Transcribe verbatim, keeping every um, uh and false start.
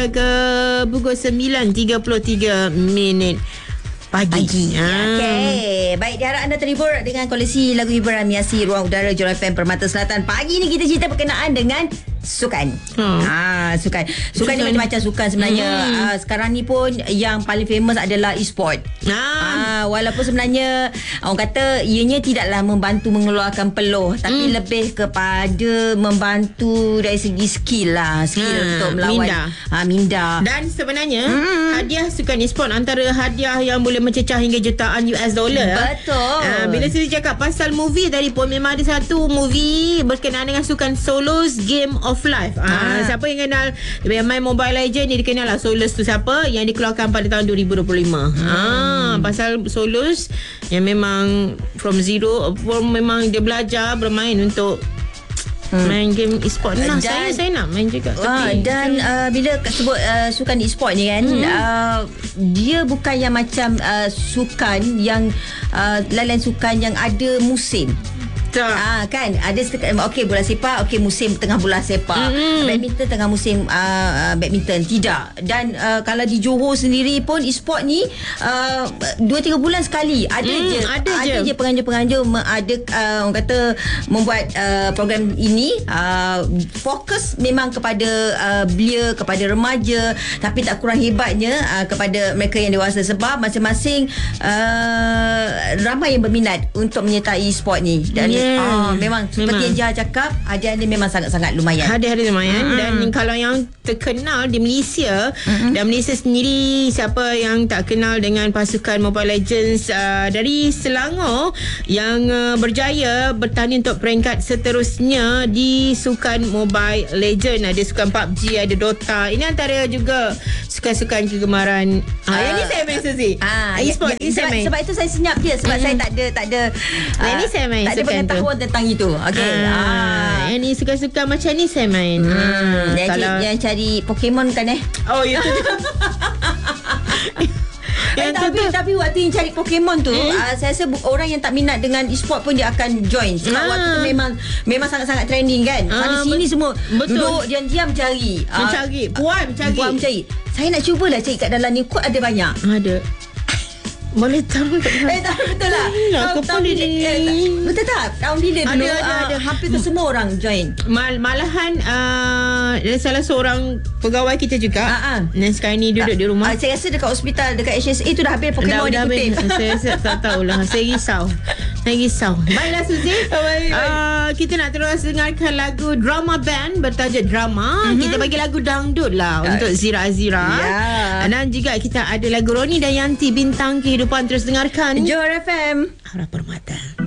sampai ke pukul sembilan tiga puluh tiga minit pagi. Pagi. Ah. Okey. Baik, diharap anda terhibur dengan koleksi lagu hiburan Miasi Ruang Udara Joy F M Permata Selatan. Pagi ni kita cerita berkenaan dengan sukan. Hmm. Ah, sukan. Sukan ni Sukan. macam-macam sukan sebenarnya. Hmm. Ah, sekarang ni pun yang paling famous adalah e-sport. Ah. Ah, walaupun sebenarnya orang kata ianya tidaklah membantu mengeluarkan peluh, tapi Hmm. lebih kepada membantu dari segi skill lah, skill Ha, untuk melawan minda. Ah, minda. Dan sebenarnya Hmm. hadiah sukan e-sport antara hadiah yang boleh mencecah hingga jutaan U S dollar. Betul. Uh, bila Suzy cakap pasal movie tadi pun, memang ada satu movie berkenaan dengan sukan Solos Game of Life. Uh, Ah. siapa yang kenal yang main Mobile Legend ni, dikenal lah Solos tu siapa, yang dikeluarkan pada tahun dua ribu dua puluh lima. Hmm. Ah, pasal Solos yang memang from zero, from memang dia belajar bermain untuk Hmm. main game e-sport. Nah, Dan- saya saya nak main juga. Ah, Tapi dan uh, bila sebut uh, sukan e-sport ni kan, hmm. uh, dia bukan yang macam uh, sukan yang uh, lain-lain sukan yang ada musim. tak. Ah kan ada okey bola sepak, okey musim tengah bola sepak. Mm-hmm. Badminton tengah musim uh, badminton, tidak. Dan uh, kalau di Johor sendiri pun e-sport ni uh, dua tiga bulan sekali ada mm, je ada, ada je. je penganjur-penganjur me- ada uh, orang kata membuat uh, program ini uh, fokus memang kepada uh, belia, kepada remaja, tapi tak kurang hebatnya uh, kepada mereka yang dewasa, sebab masing-masing uh, ramai yang berminat untuk menyertai e-sport ni. Dan yeah. Ah, memang seperti Memang. yang Jah cakap, hadiah dia memang sangat-sangat lumayan. Hadiah-hadiah lumayan. Mm-hmm. Dan kalau yang terkenal di Malaysia, mm-hmm. dan Malaysia sendiri, siapa yang tak kenal dengan pasukan Mobile Legends uh, dari Selangor yang uh, berjaya bertanding untuk peringkat seterusnya di sukan Mobile Legend. Ada sukan P U B G, ada Dota. Ini antara juga sukan-sukan kegemaran. Ah, Ah. yang ni saya main Suzy. Ah, e-sport ya, ni saya sebab, main. sebab itu saya senyap dia, sebab Mm-hmm. saya tak ada tak ada Nah, ini saya main tak ada sukan pengetahuan tentang itu. Okey. Ah, Ah. yang ni suka-suka macam ni saya main. Hmm, Ah, yang, kalau yang cari Pokemon kan eh? oh itu Eh, yang tu tapi tu tapi waktu yang cari Pokemon tu, Hmm? uh, saya rasa bu- orang yang tak minat dengan e-sport pun dia akan join. Sebab Ah. waktu tu memang memang sangat-sangat trending kan. Sana Ah, sini bet- semua betul. duduk diam-diam cari. Ah, mencari puan mencari buat mencari. Saya nak cubalah cari kat dalam ni, kot ada banyak. ada boleh tahu tak? Eh tak, betul lah. Lah, Tahun- kepala tahun bila- dia. eh, tak- Betul tak? Tahun bila Ada, dulu ada, ah, ada. hampir ke semua orang join. Mal, malahan uh, salah seorang pegawai kita juga, Ah, ah. dan sekarang ni duduk di rumah. Ah, saya rasa dekat hospital, dekat H S A tu dah habis Pokemon dah, dah dikutip. habis. Saya, saya tak tahulah. Saya risau. Saya risau. Baiklah Suzy. baik, baik. Uh, kita nak terus dengarkan lagu drama band bertajuk Drama. Mm-hmm. Kita bagi lagu dangdut lah Uh, untuk Zira Azira. Ya. Dan juga kita ada lagu Roni dan Yanti Bintang Kehidupan. Terus dengarkan Joy F M. Aura Permata.